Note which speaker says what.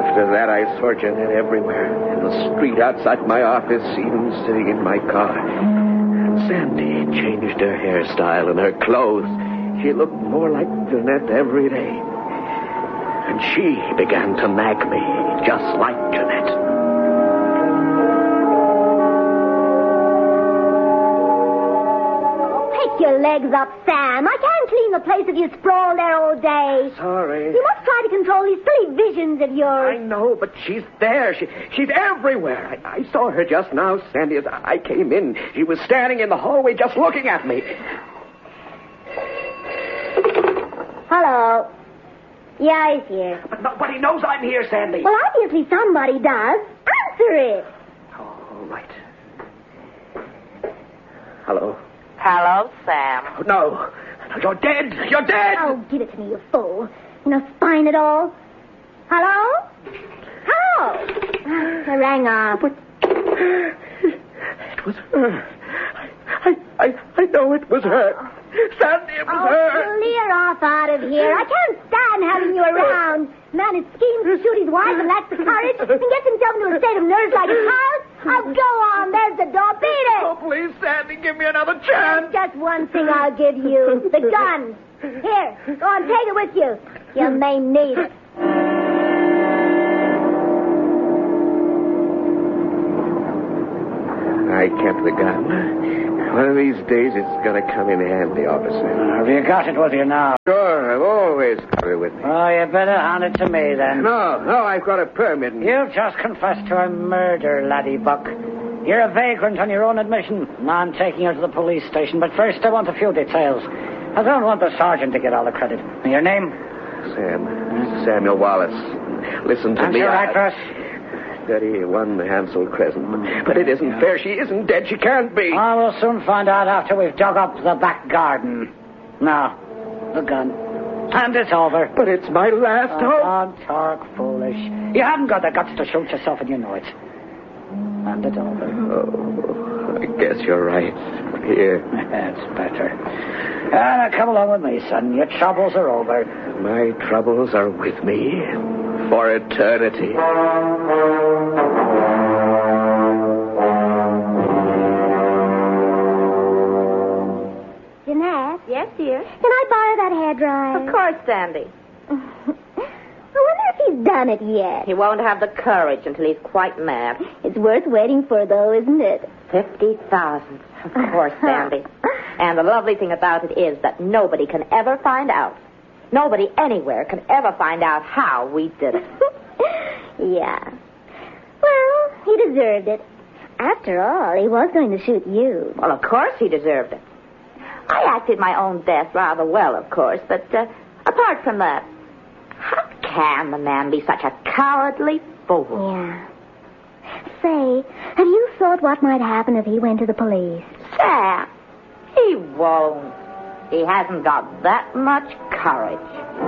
Speaker 1: After that, I saw Jeanette everywhere. In the street outside my office, even sitting in my car. And Sandy changed her hairstyle and her clothes. She looked more like Jeanette every day. And she began to nag me, just like Jeanette.
Speaker 2: Pick your legs up, Sam. I can't clean the place if you sprawl there all day.
Speaker 1: Sorry.
Speaker 2: You must try to control these silly visions of yours.
Speaker 1: I know, but she's there. She's everywhere. I saw her just now, Sandy, as I came in. She was standing in the hallway just looking at me.
Speaker 2: Hello. Yeah, he's here.
Speaker 1: But he knows I'm here, Sandy.
Speaker 2: Well, obviously somebody does. Answer it.
Speaker 1: All right. Hello?
Speaker 3: Hello, Sam.
Speaker 1: Oh, no. You're dead. You're dead.
Speaker 2: Oh, give it to me, you fool. No spine at all. Hello? Hello? I rang off.
Speaker 1: But it was her. I know it was her. Sandy, it was her.
Speaker 2: Clear off out of here. I can't stand having you around. Man who schemes to shoot his wife and lacks the courage and gets himself into a state of nerves like a child. Oh, go on. There's the door. Beat it.
Speaker 1: Oh, please, Sandy, give me another chance.
Speaker 2: There's just one thing I'll give you. The gun. Here, go on, take it with you. You may need it.
Speaker 1: I kept the gun. One of these days it's going to come in handy, officer.
Speaker 4: Have you got it with you now?
Speaker 1: Sure, I've always got it with me.
Speaker 4: Oh, you better hand it to me, then.
Speaker 1: No, I've got a permit.
Speaker 4: You've just confessed to a murder, laddie buck. You're a vagrant on your own admission. I'm taking you to the police station, but first I want a few details. I don't want the sergeant to get all the credit. Your name?
Speaker 1: Samuel Wallace. Listen to
Speaker 4: And
Speaker 1: me.
Speaker 4: your address?
Speaker 1: 31 Hansel Crescent. But it isn't fair. She isn't dead. She can't be.
Speaker 4: I will soon find out after we've dug up the back garden. Now, the gun. And it's over.
Speaker 1: But it's my last hope.
Speaker 4: Don't talk foolish. You haven't got the guts to shoot yourself, and you know it. And it's over.
Speaker 1: Oh, I guess you're right. Here.
Speaker 4: That's better. Now come along with me, son. Your troubles are over.
Speaker 1: My troubles are with me for eternity.
Speaker 2: Jeanette?
Speaker 3: Yes, dear?
Speaker 2: Can I borrow that hairdryer?
Speaker 3: Of course, Sandy.
Speaker 2: I wonder if he's done it yet.
Speaker 3: He won't have the courage until he's quite mad.
Speaker 2: It's worth waiting for, though, isn't it?
Speaker 3: 50,000. Of course, Sandy. And the lovely thing about it is that nobody can ever find out. Nobody anywhere can ever find out how we did it.
Speaker 2: Yeah. Well, he deserved it. After all, he was going to shoot you.
Speaker 3: Well, of course he deserved it. I acted my own death rather well, of course, but apart from that, how can the man be such a cowardly fool?
Speaker 2: Yeah. Say, have you thought what might happen if he went to the police?
Speaker 3: Sam, he won't. He hasn't got that much courage.